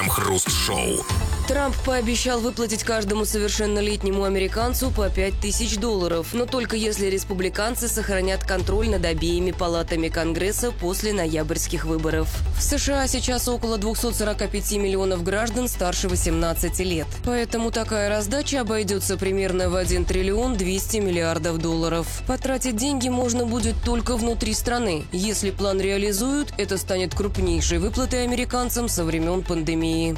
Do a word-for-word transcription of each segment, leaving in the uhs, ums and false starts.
Крем-хруст-шоу. Трамп пообещал выплатить каждому совершеннолетнему американцу по пять тысяч долларов, но только если республиканцы сохранят контроль над обеими палатами Конгресса после ноябрьских выборов. В США сейчас около двести сорок пять миллионов граждан старше восемнадцати лет. Поэтому такая раздача обойдется примерно в один триллион двести миллиардов долларов. Потратить деньги можно будет только внутри страны. Если план реализуют, это станет крупнейшей выплатой американцам со времен пандемии.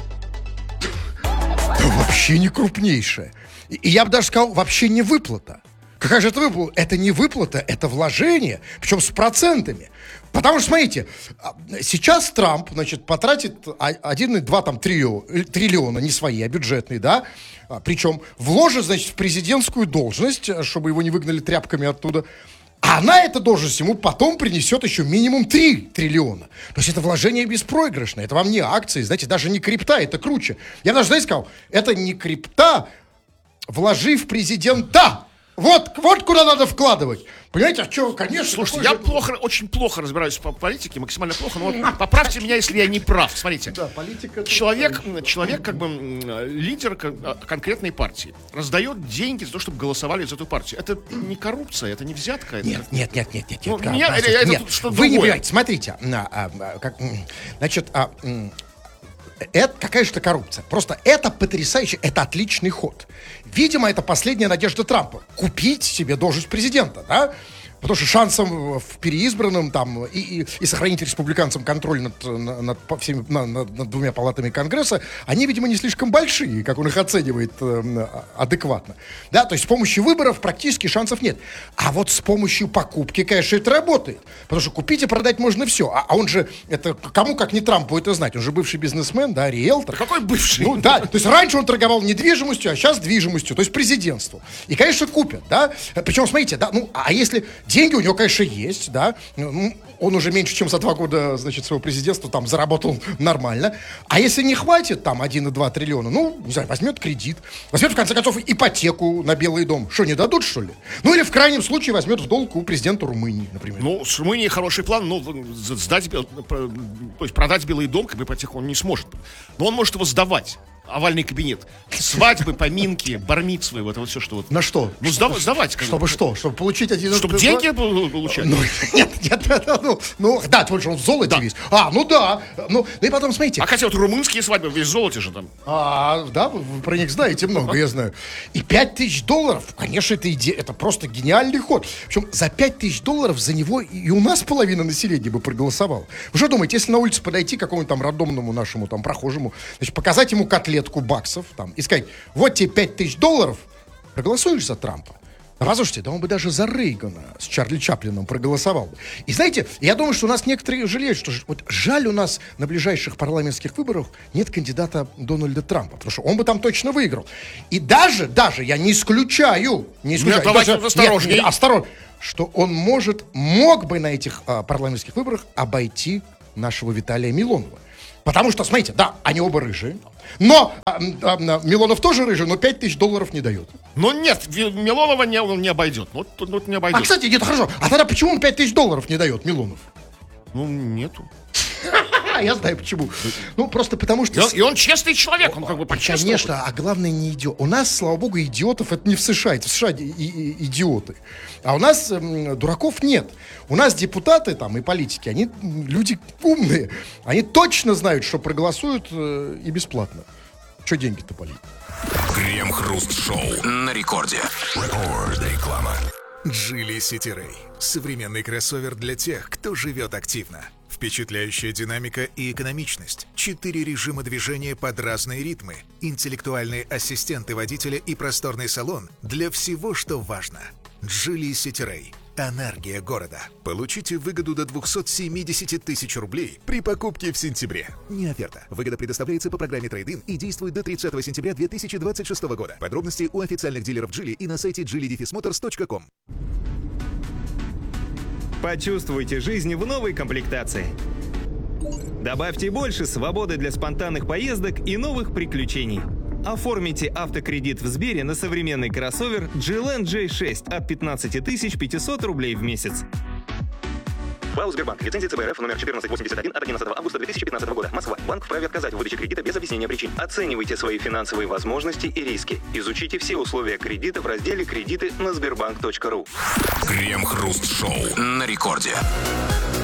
Вообще не крупнейшая. И я бы даже сказал, вообще не выплата. Какая же это выплата? Это не выплата, это вложение, причем с процентами. Потому что, смотрите, сейчас Трамп, значит, потратит один и два там триллиона, не свои, а бюджетные, да, причем вложит, значит, в президентскую должность, чтобы его не выгнали тряпками оттуда. А она, эта должность, ему потом принесет еще минимум три триллиона. То есть это вложение беспроигрышное. Это вам не акции, знаете, даже не крипта, это круче. Я даже, знаете, сказал, это не крипта, вложи в президента. Вот, вот куда надо вкладывать. Понимаете, а что, конечно... Слушайте, я же... плохо, очень плохо разбираюсь по политике, максимально плохо, но вот поправьте меня, если я не прав. Смотрите, да, политика... человек, человек, как бы, лидер конкретной партии, раздает деньги за то, чтобы голосовали за эту партию. Это не коррупция, это не взятка. Это... Нет, нет, нет, нет, нет. Ну, нет, меня, это, это, нет. это что-то Вы другое. не понимаете, смотрите, а, а, как, значит... А, это какая же это коррупция? Просто это потрясающе, это отличный ход. Видимо, это последняя надежда Трампа. Купить себе должность президента, да? Потому что шансом в переизбранном там и, и, и сохранить республиканцам контроль над, над, всеми, над, над двумя палатами Конгресса, они, видимо, не слишком большие, как он их оценивает э, адекватно. Да, то есть с помощью выборов практически шансов нет. А вот с помощью покупки, конечно, это работает. Потому что купить и продать можно все. А, а он же, это кому как не Трампу это знать? Он же бывший бизнесмен, да, риэлтор. Какой бывший? Ну да, то есть раньше он торговал недвижимостью, а сейчас движимостью, то есть президентству. И, конечно, купят, да. Причем, смотрите, да, ну, а если... Деньги у него, конечно, есть, да. Он уже меньше, чем за два года, значит, своего президентства там заработал нормально. А если не хватит там один и два триллиона, ну, не знаю, возьмет кредит. Возьмет, в конце концов, ипотеку на Белый дом. Что, не дадут, что ли? Ну, или в крайнем случае возьмет в долг у президента Румынии, например. Ну, с Румынией хороший план, но сдать, то есть продать Белый дом, как бы ипотеку он не сможет. Но он может его сдавать. Овальный кабинет. Свадьбы, поминки, бармицвы, вот это вот все, что вот. На что? Ну, сдав, сдавать. Как чтобы бы. Что? Чтобы получить один... Чтобы деньги получать. Ну, нет, нет, нет, ну, ну, да, вот же он в золоте да. весь. А, ну да. Ну, ну и потом, смотрите. А хотя вот румынские свадьбы весь в золоте же там. А, да, вы, вы про них знаете много, я знаю. И пять тысяч долларов, конечно, это идея, это просто гениальный ход. Причем за пять тысяч долларов за него и у нас половина населения бы проголосовала. Вы что думаете, если на улице подойти к какому-нибудь там рандомному нашему там прохожему, значит, показать ему котлетку баксов, там, и сказать, вот тебе пять тысяч долларов, проголосуешь за Трампа? Да послушайте, да он бы даже за Рейгана с Чарли Чаплином проголосовал. И знаете, я думаю, что у нас некоторые жалеют, что вот жаль у нас на ближайших парламентских выборах нет кандидата Дональда Трампа, потому что он бы там точно выиграл. И даже, даже, я не исключаю, не исключаю. Нет, давайте даже, осторожней. Нет, осторожно, что он может, мог бы на этих а, парламентских выборах обойти нашего Виталия Милонова. Потому что, смотрите, да, они оба рыжие, но а, а, Милонов тоже рыжий, но пять тысяч долларов не дает. Ну нет, Милонова не, он не обойдет. Вот, вот не обойдет. А, кстати, нет, хорошо. А тогда почему он пять тысяч долларов не дает, Милонов? Ну, нету. Я знаю почему. Ну, просто потому что... И он, и он честный человек, он как бы по-честному. Конечно, а главное не идиот. У нас, слава богу, идиотов это не в США, это в США и, и, идиоты. А у нас м, дураков нет. У нас депутаты там и политики, они люди умные. Они точно знают, что проголосуют э, и бесплатно. Че деньги-то полить? Крем-хруст-шоу на рекорде. Рекорд реклама. Geely City Ray. Современный кроссовер для тех, кто живет активно. Впечатляющая динамика и экономичность. Четыре режима движения под разные ритмы. Интеллектуальные ассистенты водителя и просторный салон для всего, что важно. Geely City Ray. Энергия города. Получите выгоду до двести семьдесят тысяч рублей при покупке в сентябре. Не оферта. Выгода предоставляется по программе Trade-in и действует до тридцатого сентября две тысячи двадцать шестого года. Подробности у официальных дилеров Geely и на сайте джили моторс точка ком. Почувствуйте жизнь в новой комплектации. Добавьте больше свободы для спонтанных поездок и новых приключений. Оформите автокредит в Сбере на современный кроссовер джи эл эн джей шесть от пятнадцать тысяч пятьсот рублей в месяц. БАУ «Сбербанк». Лицензия ЦБ РФ номер четырнадцать восемьдесят один от одиннадцатого августа две тысячи пятнадцатого года. Москва. Банк вправе отказать в выдаче кредита без объяснения причин. Оценивайте свои финансовые возможности и риски. Изучите все условия кредита в разделе «Кредиты» на сбербанк точка ру. Крем-хруст-шоу на рекорде.